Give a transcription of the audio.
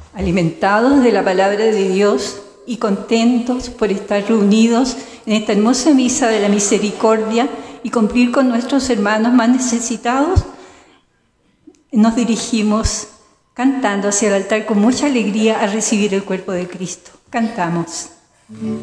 alimentados de la palabra de Dios y contentos por estar reunidos en esta hermosa misa de la misericordia y cumplir con nuestros hermanos más necesitados, nos dirigimos cantando hacia el altar con mucha alegría a recibir el cuerpo de Cristo. Cantamos.